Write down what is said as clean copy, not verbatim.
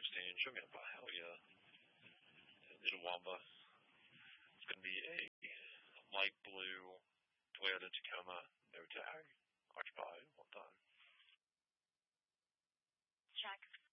16. Show me a buy. Hell yeah. Little Wamba. It's going to be a light blue Toyota Tacoma, no tag, occupied, one time. Check.